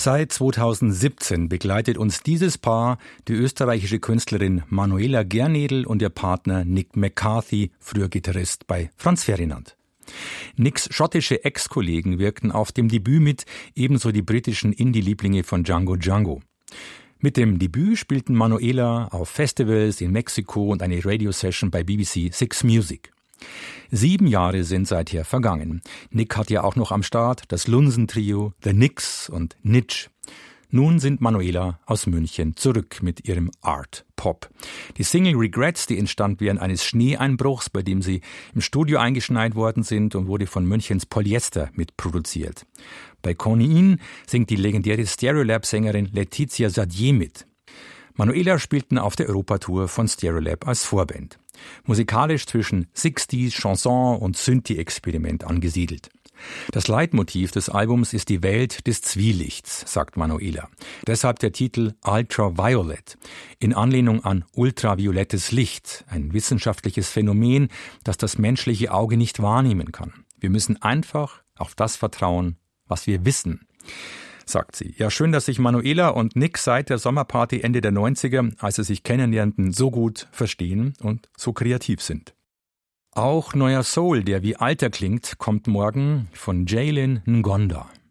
Seit 2017 begleitet uns dieses Paar, die österreichische Künstlerin Manuela Gernedl und ihr Partner Nick McCarthy, früher Gitarrist bei Franz Ferdinand. Nicks schottische Ex-Kollegen wirkten auf dem Debüt mit, ebenso die britischen Indie-Lieblinge von Django Django. Mit dem Debüt spielten Manuela auf Festivals in Mexiko und eine Radio-Session bei BBC Six Music. 7 Jahre sind seither vergangen. Nick hat ja auch noch am Start das Lunsen-Trio, The Nicks und Nitsch. Nun sind Manuela aus München zurück mit ihrem Art Pop. Die Single Regrets, die entstand während eines Schneeeinbruchs, bei dem sie im Studio eingeschneit worden sind, und wurde von Münchens Polyester mitproduziert. Bei Koniin singt die legendäre Stereolab-Sängerin Letizia Sadier mit. Manuela spielten auf der Europatour von Stereolab als Vorband. Musikalisch zwischen 60s, Chanson und Synthie-Experiment angesiedelt. Das Leitmotiv des Albums ist die Welt des Zwielichts, sagt Manuela. Deshalb der Titel Ultraviolet, in Anlehnung an ultraviolettes Licht, ein wissenschaftliches Phänomen, das das menschliche Auge nicht wahrnehmen kann. Wir müssen einfach auf das vertrauen, was wir wissen, sagt sie. Ja, schön, dass sich Manuela und Nick seit der Sommerparty Ende der 90er, als sie sich kennenlernten, so gut verstehen und so kreativ sind. Auch neuer Soul, der wie alter klingt, kommt morgen von Jaylin Ngonda.